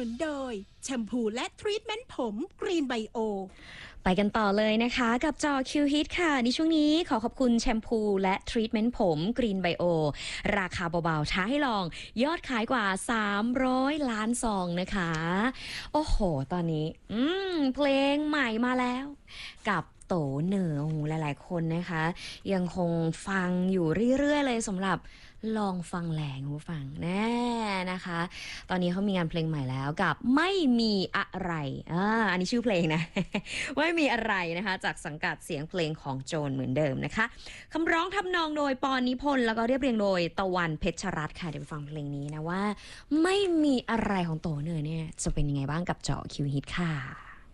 นุนโดยแชมพูและทรีทเมนต์ผมกรีนไบโอไปกันต่อเลยนะคะกับจอคิวฮิตค่ะในช่วงนี้ขอขอบคุณแชมพูและทรีทเมนต์ผมกรีนไบโอราคาเบาๆท้าให้ลองยอดขายกว่า300ล้านซองนะคะโอ้โหตอนนี้เพลงใหม่มาแล้วกับโตเหนือโอ้โหหลายๆคนนะคะยังคงฟังอยู่เรื่อยๆเลยสำหรับลองฟังแหลงหูฟังแน่นะคะตอนนี้เขามีงานเพลงใหม่แล้วกับไม่มีอะไรอันนี้ชื่อเพลงนะ ไม่มีอะไรนะคะจากสังกัดเสียงเพลงของโจนเหมือนเดิมนะคะคำร้องทำนองโดยปอนนิพนธ์แล้วก็เรียบเรียงโดยตะวันเพชรรัตน์ค่ะเดี๋ยวไปฟังเพลงนี้นะว่าไม่มีอะไรของโตเหนือเนี่ยจะเป็นยังไงบ้างกับเจาะคิวฮิตค่ะ